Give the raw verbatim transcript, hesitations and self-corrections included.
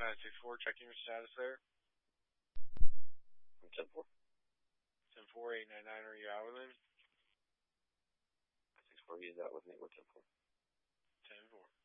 nine six four, checking your status there. ten four. ten four, eight nine nine, are you out with him? nine six four, he's out with me. We're ten four. ten four.